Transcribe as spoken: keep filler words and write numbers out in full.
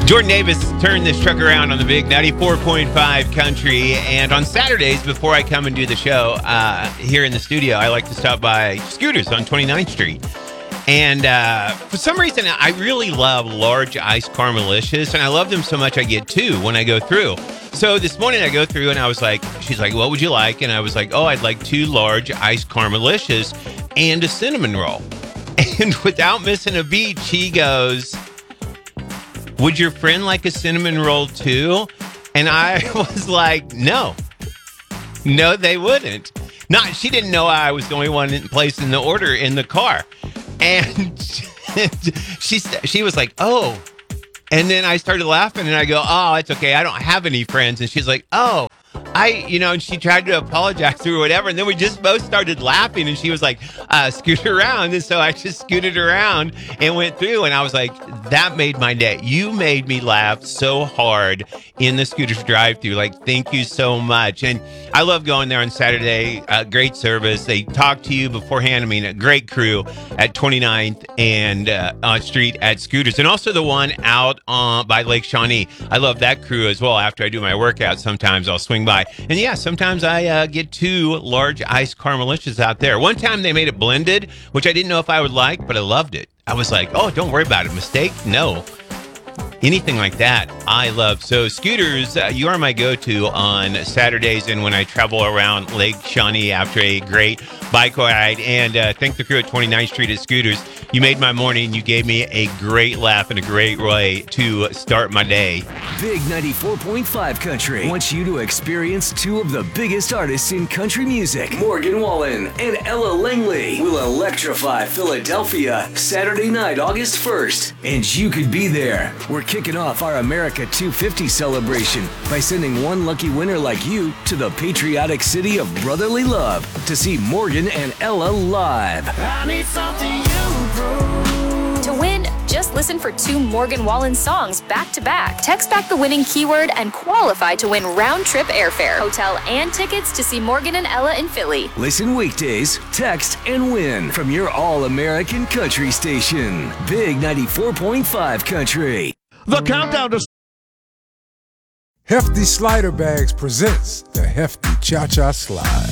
Jordan Davis turned this truck around on the big ninety-four point five country. And on Saturdays, before I come and do the show uh, here in the studio, I like to stop by Scooters on twenty-ninth Street. And uh, for some reason, I really love large iced Caramelicious, and I love them so much I get two when I go through. So this morning I go through and I was like, she's like, what would you like? And I was like, oh, I'd like two large iced Caramelicious and a cinnamon roll. And without missing a beat, she goes, would your friend like a cinnamon roll too? And I was like, no. No, they wouldn't. Not, she didn't know I was the only one placing the order in the car. And she she was like, oh. And then I started laughing and I go, oh, it's okay. I don't have any friends. And she's like, oh, I, you know, and she tried to apologize or whatever. And then we just both started laughing and she was like, uh, scoot around. And so I just scooted around and went through. And I was like, that made my day. You made me laugh so hard in the Scooters drive-thru. Like, thank you so much. And I love going there on Saturday. Uh, great service. They talk to you beforehand. I mean, a great crew at twenty-ninth and uh, on Street at Scooters. And also the one out on by Lake Shawnee. I love that crew as well. After I do my workout, sometimes I'll swing by. And yeah, sometimes I uh, get two large iced Caramelicious out there. One time they made it blended, which I didn't know if I would like, but I loved it. I was like, oh, don't worry about it. Mistake? No. Anything like that, I love. So Scooters, uh, you are my go-to on Saturdays and when I travel around Lake Shawnee after a great bike ride. And uh, thank the crew at twenty-ninth Street at Scooters. You made my morning. You gave me a great laugh and a great way to start my day. Big ninety-four point five Country wants you to experience two of the biggest artists in country music. Morgan Wallen and Ella Langley will electrify Philadelphia Saturday night, August first. And you could be there. We're kicking off our America two fifty celebration by sending one lucky winner like you to the patriotic city of brotherly love to see Morgan and Ella live. I need something you prove. To win, just listen for two Morgan Wallen songs back to back. Text back the winning keyword and qualify to win round-trip airfare, hotel, and tickets to see Morgan and Ella in Philly. Listen weekdays, text, and win from your all-American country station. Big ninety-four point five Country. The countdown to Hefty Slider Bags presents the Hefty Cha-Cha Slide.